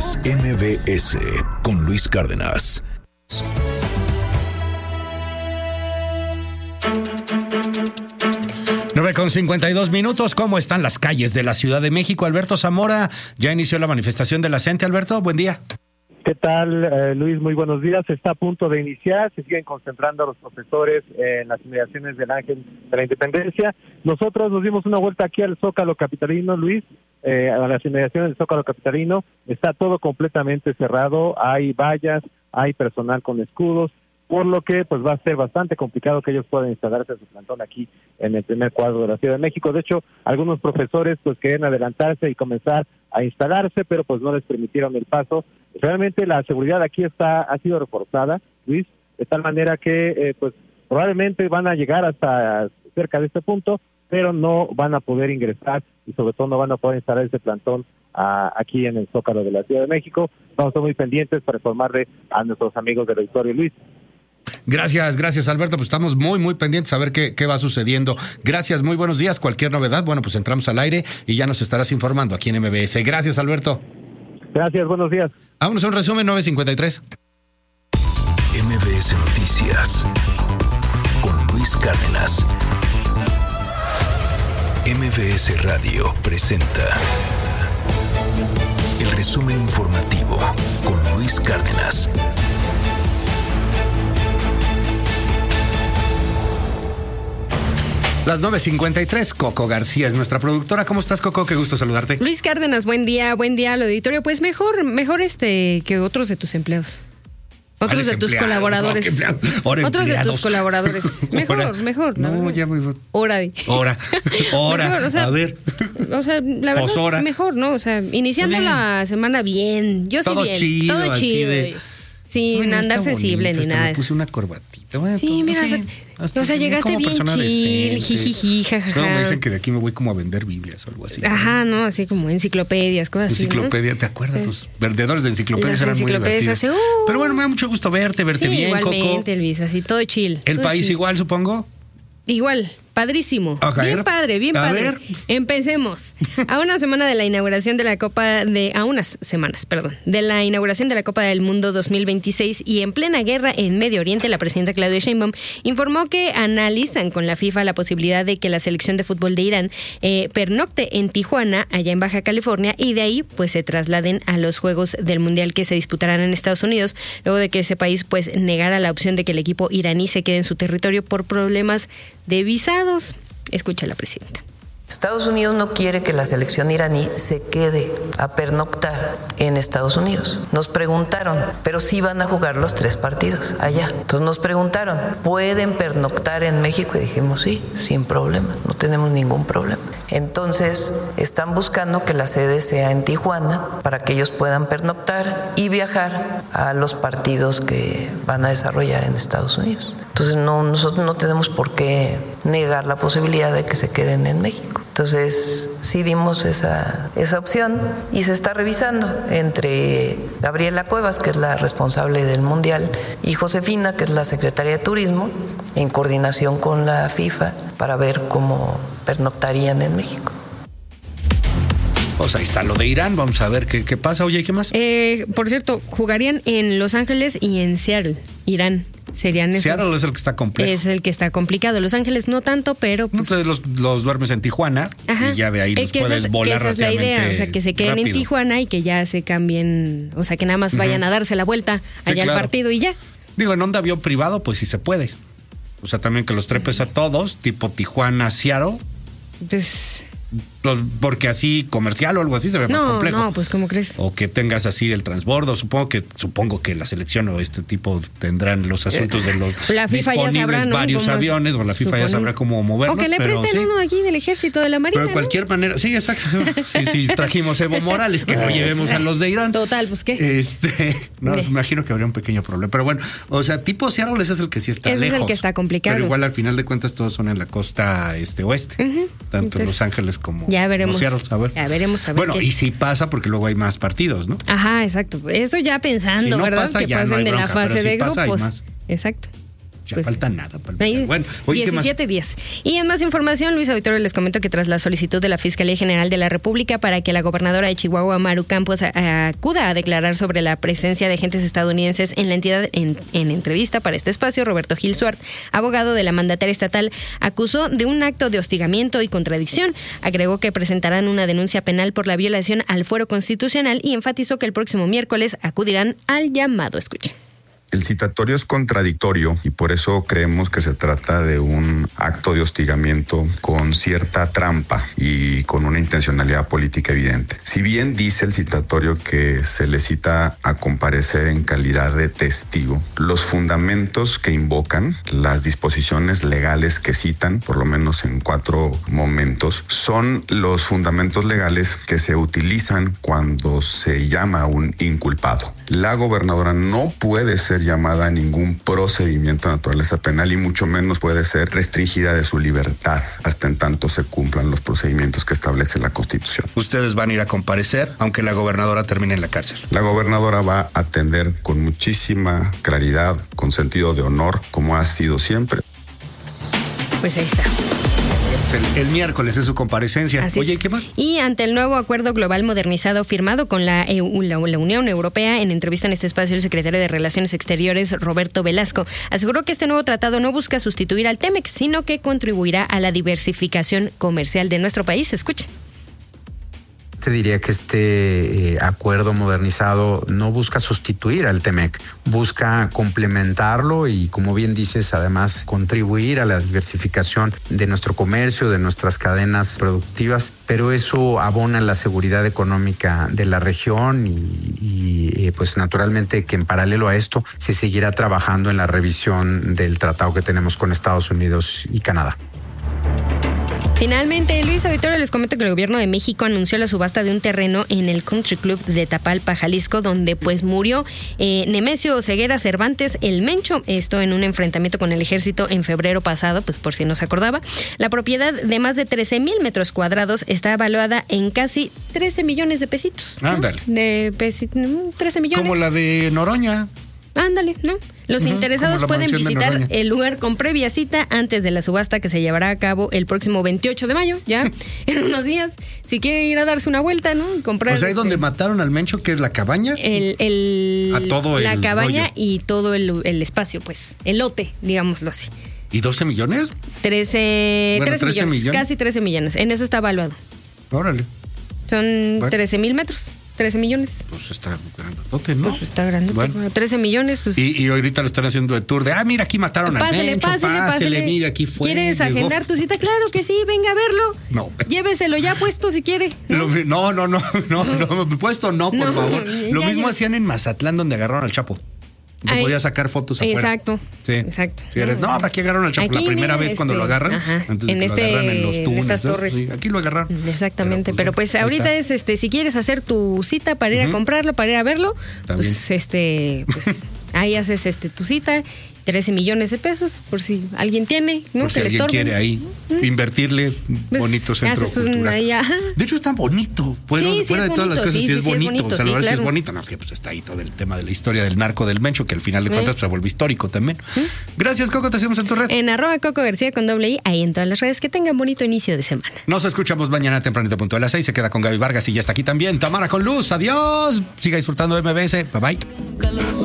Noticias MBS con Luis Cárdenas. 9:52. ¿Cómo están las calles de la Ciudad de México? Alberto Zamora, ya inició la manifestación de la CENTE. Alberto, buen día. ¿Qué tal, Luis? Muy buenos días. Está a punto de iniciar. Se siguen concentrando los profesores en las inmediaciones del Ángel de la Independencia. Nosotros nos dimos una vuelta aquí al Zócalo Capitalino, Luis, a las inmediaciones del Zócalo Capitalino. Está todo completamente cerrado. Hay vallas, hay personal con escudos, por lo que pues va a ser bastante complicado que ellos puedan instalarse a su plantón aquí en el primer cuadro de la Ciudad de México. De hecho, algunos profesores pues querían adelantarse y comenzar a instalarse, pero pues no les permitieron el paso. Realmente la seguridad aquí ha sido reforzada, Luis, de tal manera que pues probablemente van a llegar hasta cerca de este punto, pero no van a poder ingresar y sobre todo no van a poder instalar ese plantón aquí en el Zócalo de la Ciudad de México. Vamos a estar muy pendientes para informarle a nuestros amigos del auditorio, Luis. Gracias, Alberto. Pues estamos muy pendientes a ver qué va sucediendo. Gracias, muy buenos días. Cualquier novedad, bueno, pues entramos al aire y ya nos estarás informando aquí en MBS. Gracias, Alberto. Gracias, buenos días. Vámonos a un resumen. 9:53. MBS Noticias con Luis Cárdenas. MBS Radio presenta el resumen informativo con Luis Cárdenas. Las 9:53, Coco García es nuestra productora. ¿Cómo estás, Coco? Qué gusto saludarte. Luis Cárdenas, buen día al auditorio. Pues mejor que otros de tus empleados. Otros de tus colaboradores. Otros de tus colaboradores. Mejor. No, ya voy. Hora. Mejor, o sea, a ver. O sea, la verdad, hora. Mejor, ¿no? O sea, iniciando la semana bien. Yo todo sí bien. Chido, todo chido. Sin andar sensible bonito, ni nada. Me puse una corbatita. Bueno, sí, mira, o sea, llegaste bien chill, jijiji, jajaja. No, me dicen que de aquí me voy como a vender Biblias o algo así. Ajá, no, así como enciclopedias, cosas así. Enciclopedia, ¿no? ¿Te acuerdas? Los vendedores de enciclopedias eran muy divertidos. Pero bueno, me da mucho gusto verte sí, bien, igualmente, Coco. Luis, así todo chill. ¿El todo país chill. Igual, supongo? Igual. Padrísimo. Bien padre. A ver. Empecemos. A unas semanas de la inauguración de la Copa de la inauguración de la Copa del Mundo 2026 y en plena guerra en Medio Oriente, la presidenta Claudia Sheinbaum informó que analizan con la FIFA la posibilidad de que la selección de fútbol de Irán pernocte en Tijuana, allá en Baja California, y de ahí pues se trasladen a los Juegos del Mundial que se disputarán en Estados Unidos, luego de que ese país pues negara la opción de que el equipo iraní se quede en su territorio por problemas de visados. Escucha a la presidenta. Estados Unidos no quiere que la selección iraní se quede a pernoctar en Estados Unidos. Nos preguntaron, pero sí van a jugar los 3 partidos allá. Entonces nos preguntaron, ¿pueden pernoctar en México? Y dijimos, sí, sin problema, no tenemos ningún problema. Entonces están buscando que la sede sea en Tijuana para que ellos puedan pernoctar y viajar a los partidos que van a desarrollar en Estados Unidos. Entonces nosotros no tenemos por qué negar la posibilidad de que se queden en México. Entonces sí dimos esa opción y se está revisando entre Gabriela Cuevas, que es la responsable del Mundial, y Josefina, que es la secretaria de Turismo, en coordinación con la FIFA para ver cómo pernoctarían en México. Pues ahí está lo de Irán, vamos a ver qué pasa. Oye, ¿qué más? Por cierto, jugarían en Los Ángeles y en Seattle, Irán. Serían Seattle es el que está complejo. Es el que está complicado. Los Ángeles no tanto, pero pues... Entonces los duermes en Tijuana. Ajá. Y ya de ahí los puedes volar rápidamente. Esa es la idea, o sea, que se queden en Tijuana y que ya se cambien, o sea, que nada más vayan a darse la vuelta allá al partido y ya. Digo, en onda avión privado, pues sí se puede. O sea, también que los trepes a todos, tipo Tijuana, Seattle. Pues... Porque así comercial o algo así se ve más complejo. No, pues ¿cómo crees? O que tengas así el transbordo. Supongo que la selección o este tipo tendrán los asuntos de los la FIFA disponibles, ya sabrá, ¿no? Varios aviones, o la FIFA ya sabrá cómo moverlos. O que le presten uno aquí del ejército, de la marina. Pero de cualquier manera, sí, exacto. Sí, trajimos Evo Morales, que no llevemos a los de Irán. Total, pues ¿qué? No, me imagino que habría un pequeño problema. Pero bueno, o sea, tipo Seattle ese es el que sí está lejos. Es el que está complicado. Pero igual al final de cuentas todos son en la costa oeste. Tanto en Los Ángeles como ya veremos. A ver. Ya veremos a ver. Bueno, y si pasa, porque luego hay más partidos, ¿no? Ajá, exacto. Eso ya pensando, si no ¿verdad? pasa, que ya pasen no hay de bronca, la fase pero si de pasa, grupos. hay más. Exacto. Ya Pues, falta nada. Bueno, oye, 17 días. Y en más información, Luis Auditorio, les comento que tras la solicitud de la Fiscalía General de la República para que la gobernadora de Chihuahua, Maru Campos, acuda a declarar sobre la presencia de agentes estadounidenses en la entidad, en entrevista para este espacio, Roberto Gil Suart, abogado de la mandataria estatal, acusó de un acto de hostigamiento y contradicción. Agregó que presentarán una denuncia penal por la violación al fuero constitucional y enfatizó que el próximo miércoles acudirán al llamado. Escuche. El citatorio es contradictorio y por eso creemos que se trata de un acto de hostigamiento con cierta trampa y con una intencionalidad política evidente. Si bien dice el citatorio que se le cita a comparecer en calidad de testigo, los fundamentos que invocan, las disposiciones legales que citan, por lo menos en 4 momentos, son los fundamentos legales que se utilizan cuando se llama a un inculpado. La gobernadora no puede ser llamada a ningún procedimiento de naturaleza penal y mucho menos puede ser restringida de su libertad hasta en tanto se cumplan los procedimientos que establece la Constitución. Ustedes van a ir a comparecer, aunque la gobernadora termine en la cárcel. La gobernadora va a atender con muchísima claridad, con sentido de honor, como ha sido siempre. Pues ahí está. El miércoles es su comparecencia. Así Oye, es. ¿qué más? Y ante el nuevo acuerdo global modernizado firmado con la Unión Europea, en entrevista en este espacio, el secretario de Relaciones Exteriores, Roberto Velasco, aseguró que este nuevo tratado no busca sustituir al TEMEC, sino que contribuirá a la diversificación comercial de nuestro país. Escuche. Te diría que este acuerdo modernizado no busca sustituir al TEMEC, busca complementarlo y, como bien dices, además contribuir a la diversificación de nuestro comercio, de nuestras cadenas productivas, pero eso abona la seguridad económica de la región y pues naturalmente que en paralelo a esto se seguirá trabajando en la revisión del tratado que tenemos con Estados Unidos y Canadá. Finalmente, Luis Auditorio, les comento que el gobierno de México anunció la subasta de un terreno en el Country Club de Tapalpa, Jalisco, donde pues murió Nemesio Ceguera Cervantes el Mencho, esto en un enfrentamiento con el ejército en febrero pasado, pues por si no se acordaba. La propiedad de más de 13,000 metros cuadrados está evaluada en casi 13 millones de pesitos. Ándale. ¿No? 13 millones. Como la de Noroña. Ándale, ¿no? Los interesados pueden visitar el lugar con previa cita antes de la subasta que se llevará a cabo el próximo 28 de mayo, ya en unos días. Si quiere ir a darse una vuelta, ¿no? Y comprar. O sea, ahí donde mataron al Mencho, que es la cabaña. La cabaña y todo el espacio, pues, el lote, digámoslo así. ¿Y 12 millones? 13 millones, casi 13 millones. En eso está evaluado. Órale. Son 13,000 metros. 13 millones. Pues está grandote, ¿no? Pues está grandote. Bueno. 13 millones, pues. Y ahorita lo están haciendo de tour de, mira, aquí mataron al Mencho, pásele, mira, aquí fue. ¿Quieres agendar tu cita? Claro que sí, venga a verlo. No. Lléveselo ya puesto si quiere. No, puesto no, por favor. Lo mismo hacían en Mazatlán, donde agarraron al Chapo. No podía sacar fotos afuera. Exacto. Sí. Exacto. Si eres, aquí agarraron al Chapo aquí, la primera vez cuando lo agarran. Ajá. Antes de que lo agarran en los túneles. En estas torres. Sí, aquí lo agarraron. Exactamente. Pero pues ahorita es si quieres hacer tu cita para ir a comprarlo, para ir a verlo, también. Pues ahí haces tu cita. 13 millones de pesos, por si alguien tiene, ¿no? Por si alguien quiere ahí invertirle, bonito centro cultural. De hecho, está bonito. Fuera de todas las cosas, sí es bonito. O sea, la verdad sí es bonito. No, es que pues está ahí todo el tema de la historia del narco del Mencho, que al final de cuentas se vuelve histórico también. Gracias, Coco. Te hacemos en tu red. En @Coco García con doble I, ahí en todas las redes. Que tengan bonito inicio de semana. Nos escuchamos mañana tempranito, punto a las 6. Se queda con Gaby Vargas y ya está aquí también Tamara con Luz. Adiós. Siga disfrutando de MBS. Bye bye.